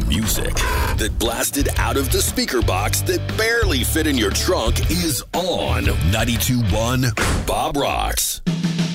music that blasted out of the speaker box that barely fit in your trunk is on 92.1 Bob Rocks.